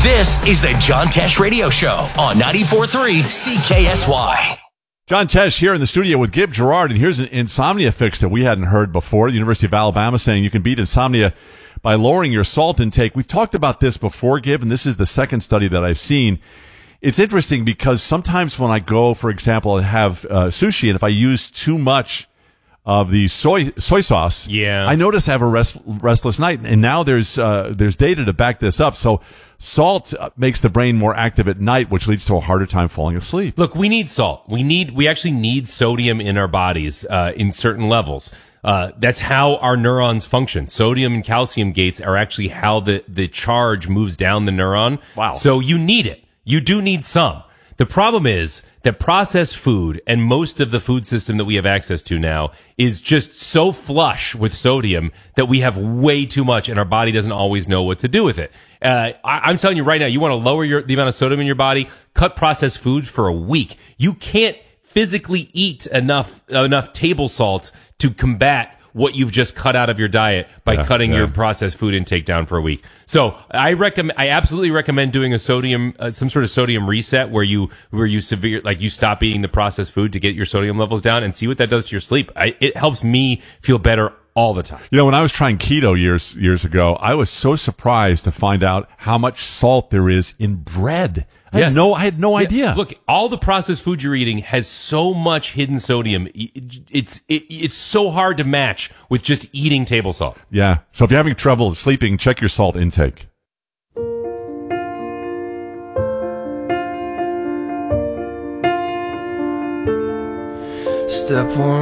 This is the John Tesh Radio Show on 94.3 CKSY. John Tesh here in the studio with Gib Gerard, and here's an insomnia fix that we hadn't heard before. The University of Alabama saying you can beat insomnia by lowering your salt intake. We've talked about this before, Gib, and this is the second study that I've seen. It's interesting because sometimes when I go, for example, and have sushi, and if I use too much of the soy sauce, I notice I have a restless night. And now there's data to back this up. So salt makes the brain more active at night, which leads to a harder time falling asleep. Look, we need salt. We actually need sodium in our bodies in certain levels. That's how our neurons function. Sodium and calcium gates are actually how the charge moves down the neuron. Wow. So you need it. You do need some. The problem is that processed food and most of the food system that we have access to now is just so flush with sodium that we have way too much and our body doesn't always know what to do with it. I'm telling you right now, you want to lower the amount of sodium in your body, cut processed food for a week. You can't physically eat enough table salt to combat what you've just cut out of your diet by cutting your processed food intake down for a week. So I absolutely recommend doing a sodium, some sort of sodium reset where you you stop eating the processed food to get your sodium levels down and see what that does to your sleep. It helps me feel better all the time. You know, when I was trying keto years ago, I was so surprised to find out how much salt there is in bread. I had no idea. Look, all the processed food you're eating has so much hidden sodium. It's so hard to match with just eating table salt. Yeah. So if you're having trouble sleeping, check your salt intake. Step one.